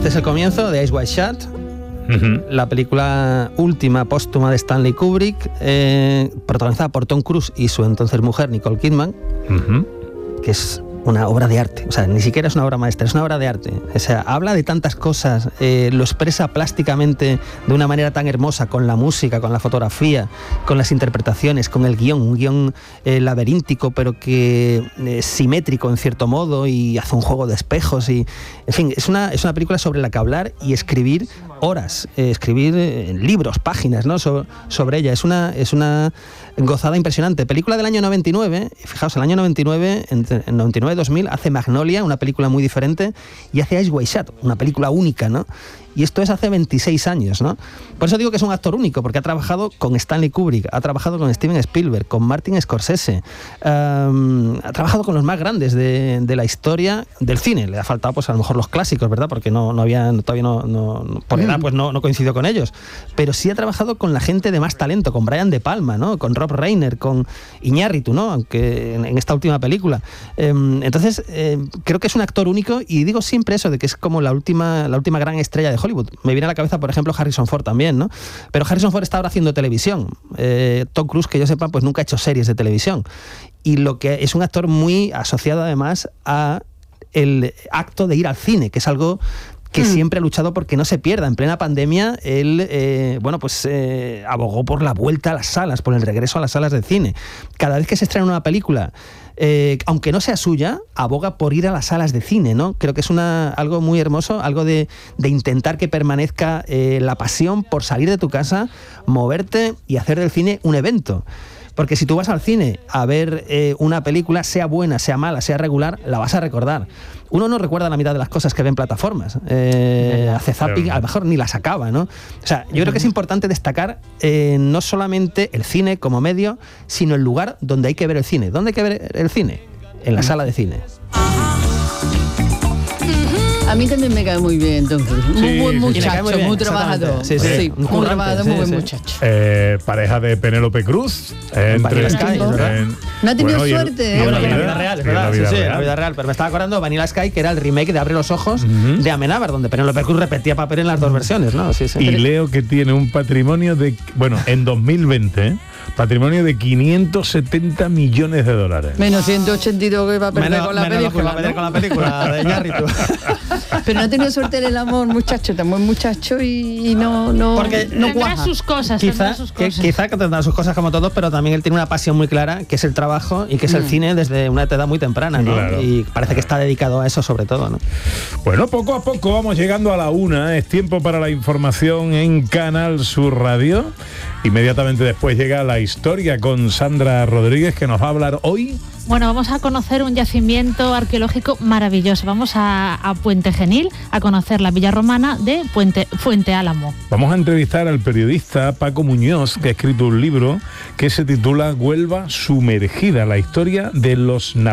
es el comienzo de Eyes Wide Shut, la película última póstuma de Stanley Kubrick, protagonizada por Tom Cruise y su entonces mujer Nicole Kidman, que es una obra de arte, o sea, ni siquiera es una obra maestra, es una obra de arte. O sea, habla de tantas cosas, lo expresa plásticamente de una manera tan hermosa, con la música, con la fotografía, con las interpretaciones, con el guión, un guión laberíntico, pero que simétrico en cierto modo, y hace un juego de espejos, y en fin, es una película sobre la que hablar y escribir horas, escribir libros, páginas, ¿no? sobre ella. Es una gozada impresionante. Película del año 99, fijaos, el año 99, en 99-2000, hace Magnolia, una película muy diferente, y hace Eyes Wide Shut, una película única, ¿no? Y esto es hace 26 años, ¿no? Por eso digo que es un actor único, porque ha trabajado con Stanley Kubrick, ha trabajado con Steven Spielberg, con Martin Scorsese, ha trabajado con los más grandes de la historia del cine. Le ha faltado, pues a lo mejor los clásicos, ¿verdad? Porque todavía por edad, pues no coincidió con ellos. Pero sí ha trabajado con la gente de más talento, con Brian De Palma, ¿no? Con Rob Reiner, con Iñárritu, ¿no? Aunque en esta última película. Entonces, creo que es un actor único, y digo siempre eso, de que es como la última gran estrella de Hollywood. Me viene a la cabeza, por ejemplo, Harrison Ford también, ¿no? Pero Harrison Ford está ahora haciendo televisión. Tom Cruise, que yo sepa, pues nunca ha hecho series de televisión. Y lo que es un actor muy asociado además a el acto de ir al cine, que es algo que siempre ha luchado porque no se pierda. En plena pandemia, él abogó por la vuelta a las salas, por el regreso a las salas de cine. Cada vez que se estrena una película, aunque no sea suya, aboga por ir a las salas de cine, ¿no? Creo que es algo muy hermoso, algo de intentar que permanezca la pasión por salir de tu casa, moverte y hacer del cine un evento. Porque si tú vas al cine a ver una película, sea buena, sea mala, sea regular, la vas a recordar. Uno no recuerda la mitad de las cosas que ve en plataformas. Hace zapping, a lo mejor ni las acaba, ¿no? O sea, yo creo que es importante destacar no solamente el cine como medio, sino el lugar donde hay que ver el cine. ¿Dónde hay que ver el cine? En la sala de cine. A mí también me cae muy bien, Tom Cruise. Muy buen muchacho, muy trabajador. Sí, muy trabajador, muy buen muchacho. Pareja de Penélope Cruz. Vanilla Sky, no ha tenido suerte. En la vida real, es verdad. En la vida real. Pero me estaba acordando Vanilla Sky, que era el remake de Abre los ojos de Amenábar, donde Penélope Cruz repetía papel en las dos versiones, ¿no? Sí. Y leo que tiene un patrimonio de, en 2020, patrimonio de $570 millones. Menos 182 que va a perder con la película. Va a perder con la película de Iñárritu. Pero no ha tenido suerte en el amor, muchacho, tan buen muchacho, y no porque no tendrá sus cosas. Quizá que tendrá sus cosas como todos, pero también él tiene una pasión muy clara, que es el trabajo y que es el cine desde una edad muy temprana, ¿no? Claro. Y parece que está dedicado a eso sobre todo, ¿no? Bueno, poco a poco vamos llegando a la 1. Es tiempo para la información en Canal Sur Radio. Inmediatamente después llega la historia con Sandra Rodríguez, que nos va a hablar hoy. Bueno, vamos a conocer un yacimiento arqueológico maravilloso. Vamos a Puente Genil a conocer la villa romana de Fuente Álamo. Vamos a entrevistar al periodista Paco Muñoz, que ha escrito un libro que se titula Huelva sumergida, la historia de los